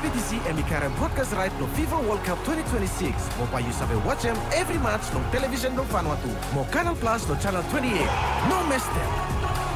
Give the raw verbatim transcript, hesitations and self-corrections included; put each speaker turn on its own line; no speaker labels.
B T C and Mikara broadcast right no FIFA World Cup twenty twenty-six. Mo pa you sabe watch them every match no television no Vanuatu. Mo Canal Plus no channel twenty-eight. No miss them.